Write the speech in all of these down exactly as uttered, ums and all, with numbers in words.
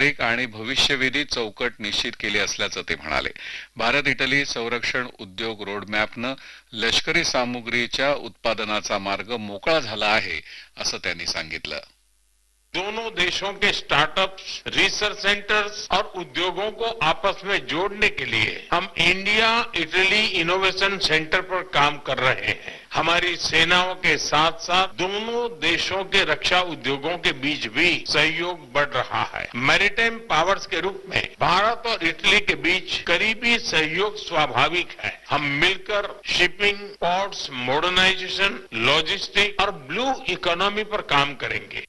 नागरिक आणि भविष्यवेधी चौकट निश्चित केली असल्याचं ते म्हणाले. भारत इटली संरक्षण उद्योग रोडमॅपनं लष्करी सामुग्रीच्या उत्पादनाचा मार्ग मोकळा झाला आहे असं त्यांनी सांगितलं. दोनों देशों के स्टार्टअप्स, रिसर्च सेंटर्स और उद्योगों को आपस में जोड़ने के लिए हम इंडिया इटली इनोवेशन सेंटर पर काम कर रहे हैं. हमारी सेनाओं के साथ साथ दोनों देशों के रक्षा उद्योगों के बीच भी सहयोग बढ़ रहा है. मैरीटाइम पावर्स के रूप में भारत और इटली के बीच करीबी सहयोग स्वाभाविक है. हम मिलकर शिपिंग, पोर्ट्स, मॉडर्नाइजेशन, लॉजिस्टिक और ब्लू इकोनॉमी पर काम करेंगे.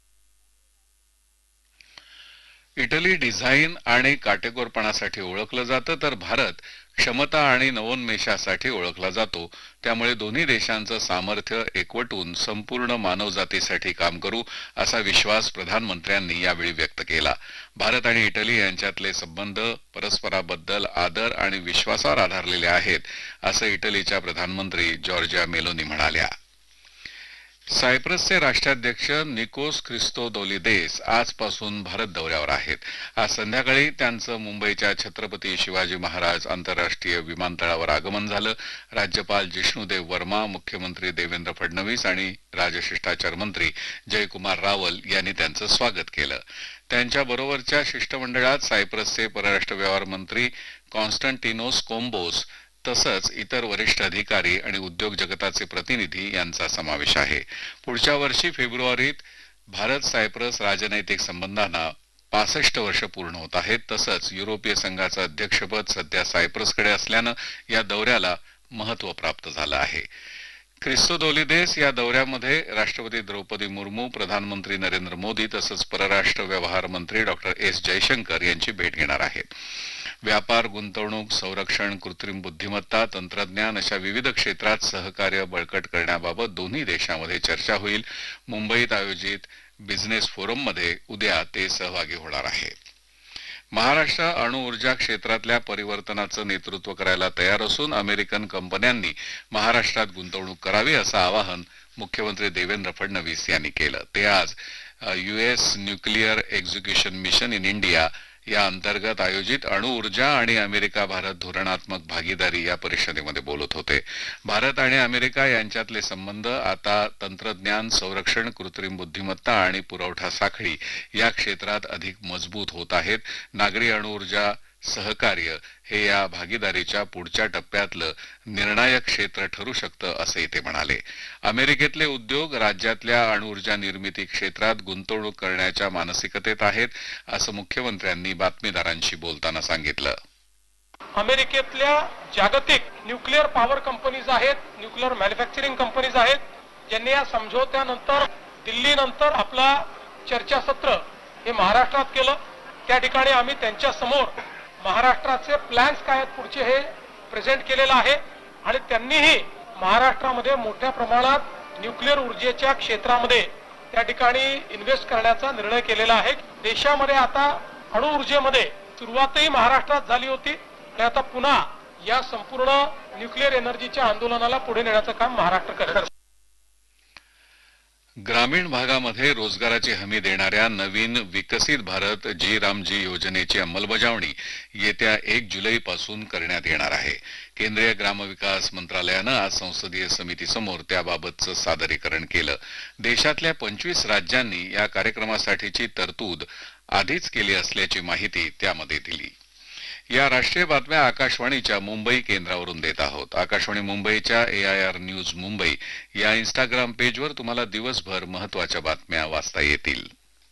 इटली डिझाईन आणि काटेकोरपणासाठी ओळखलं जातं तर भारत क्षमता आणि नवोन्मेषासाठी ओळखला जातो. त्यामुळे दोन्ही देशांचं सामर्थ्य एकवटून संपूर्ण मानवजातीसाठी काम करू असा विश्वास प्रधानमंत्र्यांनी यावेळी व्यक्त केला. भारत आणि इटली यांच्यातले संबंध परस्पराबद्दल आदर आणि विश्वासावर आधारलेले आहेत असं इटलीच्या प्रधानमंत्री जॉर्जिया मेलोनी म्हणाल्या. सायप्रसचे राष्ट्राध्यक्ष निकोस ख्रिस्तोदोलिदेस आजपासून भारत दौऱ्यावर आहेत. आज संध्याकाळी त्यांचं मुंबईच्या छत्रपती शिवाजी महाराज आंतरराष्ट्रीय विमानतळावर आगमन झालं. राज्यपाल जिष्णुदेव वर्मा, मुख्यमंत्री देवेंद्र फडणवीस आणि राजशिष्टाचार मंत्री जयकुमार रावल यांनी त्यांचं स्वागत केलं. त्यांच्याबरोबरच्या शिष्टमंडळात सायप्रसचे परराष्ट्र व्यवहार मंत्री कॉन्स्टंटिनोस कोम्बोस तसंच इतर वरिष्ठ अधिकारी आणि उद्योग जगताचे प्रतिनिधी यांचा समावेश आहे. पुढच्या वर्षी फेब्रुवारीत भारत सायप्रस राजनैतिक संबंधांना पासष्ट वर्ष पूर्ण होत आहेत. तसंच युरोपीय संघाचं अध्यक्षपद सध्या सायप्रसकडे असल्यानं या दौऱ्याला महत्त्व प्राप्त झालं आहे. ख्रिस्तोदोलिदेस या दौऱ्यामध्ये राष्ट्रपती द्रौपदी मुर्मू, प्रधानमंत्री नरेंद्र मोदी तसंच परराष्ट्र व्यवहार मंत्री डॉक्टर एस जयशंकर यांची भेट घेणार आहेत. व्यापार, गुंतवणूक, संरक्षण, कृत्रिम बुद्धिमत्ता, तंत्रज्ञान अशा विविध क्षेत्रात सहकार्य बळकट करण्याबाबत दोन्ही देशांमध्ये चर्चा होईल. मुंबईत आयोजित बिझनेस फोरममध्ये उद्या ते सहभागी होणार आहेत. महाराष्ट्र अणुऊर्जा क्षेत्रातल्या परिवर्तनाचं नेतृत्व करायला तयार असून अमेरिकन कंपन्यांनी महाराष्ट्रात गुंतवणूक करावी असं आवाहन मुख्यमंत्री देवेंद्र फडणवीस यांनी केलं. ते आज US nuclear execution mission in India या अंतर्गत आयोजित अणुऊर्जा आणि अमेरिका भारत धोरणात्मक भागीदारी या परिषदेमध्ये बोलत होते. भारत आणि अमेरिका यांच्यातले संबंध आता तंत्रज्ञान, संरक्षण, कृत्रिम बुद्धिमत्ता आणि पुरवठा साखळी या क्षेत्रात अधिक मजबूत होत आहेत. नागरी अणुऊर्जा सहकार्य हे या भागीदारीच्या पुढच्या टप्प्यातलं निर्णायक क्षेत्र ठरू शकतं असंही ते म्हणाले. अमेरिकेतले उद्योग राज्यातल्या अणुऊर्जा निर्मिती क्षेत्रात गुंतवणूक करण्याच्या मानसिकतेत आहेत असं मुख्यमंत्र्यांनी बातमीदारांशी बोलताना सांगितलं. अमेरिकेतल्या जागतिक न्यूक्लिअर पॉवर कंपनीज आहेत, न्यूक्लिअर मॅन्युफॅक्चरिंग कंपनीज आहेत, ज्यांनी या समझोत्यानंतर दिल्लीनंतर आपला चर्चासत्र हे महाराष्ट्रात केलं. त्या ठिकाणी आम्ही त्यांच्या समोर महाराष्ट्राचे प्लॅन्स काय आहेत पुढचे हे प्रेझेंट केलेलं आहे आणि त्यांनीही महाराष्ट्रामध्ये मोठ्या प्रमाणात न्यूक्लिअर ऊर्जेच्या क्षेत्रामध्ये त्या ठिकाणी इन्व्हेस्ट करण्याचा निर्णय केलेला आहे. देशामध्ये आता अणुऊर्जेमध्ये सुरुवातही महाराष्ट्रात झाली होती आणि आता पुन्हा या संपूर्ण न्यूक्लिअर एनर्जीच्या आंदोलनाला पुढे नेण्याचं काम महाराष्ट्र करेल. ग्रामीण भागामध्ये रोजगाराची हमी देणाऱ्या नवीन विकसित भारत जी रामजी योजनेची अंमलबजावणी येत्या एक जुलैपासून करण्यात येणार आहे. केंद्रीय ग्रामविकास मंत्रालयानं आज संसदीय समितीसमोर त्याबाबतचं सादरीकरण केलं. देशातल्या पंचवीस राज्यांनी या कार्यक्रमासाठीची तरतूद आधीच केली असल्याची माहिती त्यामध्ये दिली. या राष्ट्रीय बातम्या आकाशवाणीच्या मुंबई केंद्रावरून देत आहोत. आकाशवाणी मुंबईच्या ए आय आर न्यूज मुंबई या इंस्टाग्राम पेजवर तुम्हाला दिवसभर महत्वाच्या बातम्या वाचता येतील.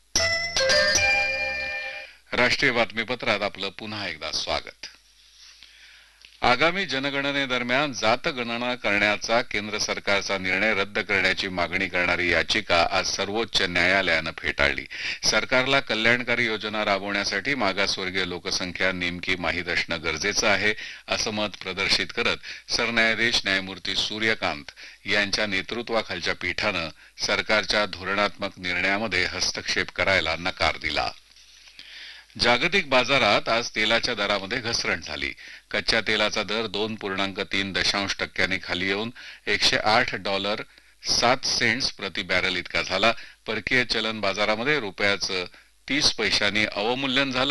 राष्ट्रीय बातमीपत्रात आपलं पुन्हा एकदा स्वागत. आगामी जनगणनेदरम्यान जातगणना करण्याचा केंद्र सरकारचा निर्णय रद्द करण्याची मागणी करणारी याचिका आज सर्वोच्च न्यायालयानं फेटाळली. सरकारला कल्याणकारी योजना राबवण्यासाठी मागासवर्गीय लोकसंख्या नेमकी माहीत असणं गरजेचं आहे असं मत प्रदर्शित करत सरन्यायाधीश न्यायमूर्ती सूर्यकांत यांच्या नेतृत्वाखालच्या पीठानं सरकारच्या धोरणात्मक निर्णयामध्ये हस्तक्षेप करायला नकार दिला. जागतिक बाजारात आज तेलाच्या दरामध्ये घसरण झाली. कच्च्या तेलाचा दर दोन पूर्णांक तीन दशांश टक्क्यांनी खाली येऊन एकशे आठ डॉलर सात सेंट्स प्रति बॅरल इतका झाला. परकीय चलन बाजारामध्ये रुपयाचं तीस पैशांनी अवमूल्यन झालं.